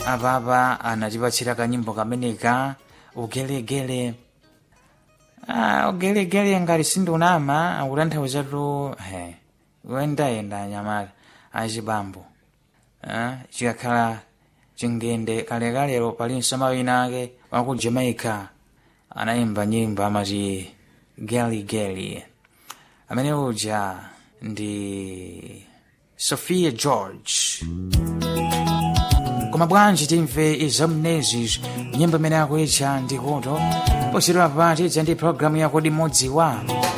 apapa anatipatsira kanyimbo kameneka ugelegele. Ugelegele ngati sindunama akutanthauzatu wendayenda anyamata achibambo. Chikakhala chingende kalekalero palinso mawina ake waku Jamaica anayimba nyimbo amati geligeli. Amene uja ndi Sophia George. Koma bwanji timve izamnezi nyimbo imene akuitcha ndikoto. Posero apati idza ndi programu yakodi modziwa.